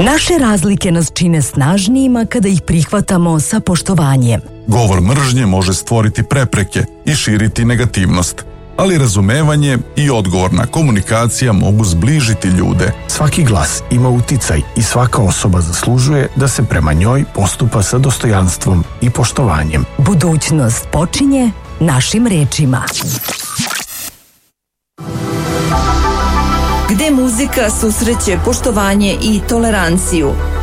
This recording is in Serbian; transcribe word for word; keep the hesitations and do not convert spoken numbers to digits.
Naše razlike nas čine snažnijima kada ih prihvatamo sa poštovanjem. Govor mržnje može stvoriti prepreke i širiti negativnost, ali razumevanje i odgovorna komunikacija mogu zbližiti ljude. Svaki glas ima uticaj i svaka osoba zaslužuje da se prema njoj postupa sa dostojanstvom i poštovanjem. Budućnost počinje našim rečima. Gde muzika susreće poštovanje i toleranciju.